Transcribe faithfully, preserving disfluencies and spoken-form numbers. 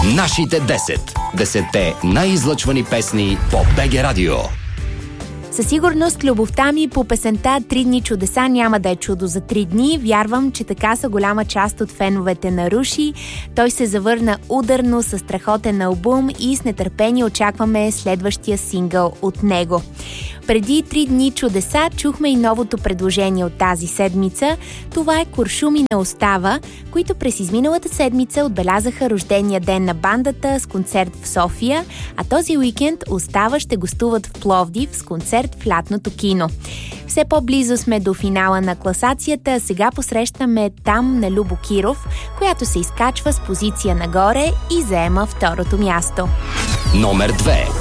Нашите десет. Десетте най-излъчвани песни по БГ Радио. Със сигурност любовта ми по песента "Три дни чудеса" няма да е чудо за три дни. Вярвам, че така са голяма част от феновете на Руши. Той се завърна ударно със страхотен албум и с нетърпение очакваме следващия сингъл от него. Преди "Три дни чудеса" чухме и новото предложение от тази седмица. Това е "Куршуми не остава", които през изминалата седмица отбелязаха рождения ден на бандата с концерт в София, а този уикенд Остава ще гостуват в Пловдив с концерт в лятното кино. Все по-близо сме до финала на класацията, а сега посрещаме "Там" на Любо Киров, която се изкачва с позиция нагоре и заема второто място. Номер две.